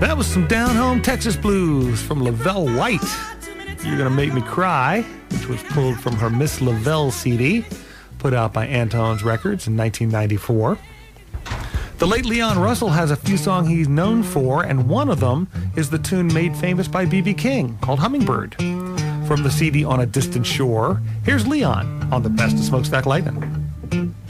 That was some down-home Texas blues from Lavelle White. You're Gonna Make Me Cry, which was pulled from her Miss Lavelle CD, put out by Antone's Records in 1994. The late Leon Russell has a few songs he's known for, and one of them is the tune made famous by B.B. King called Hummingbird. From the CD On a Distant Shore, here's Leon on the Best of Smokestack Lightning.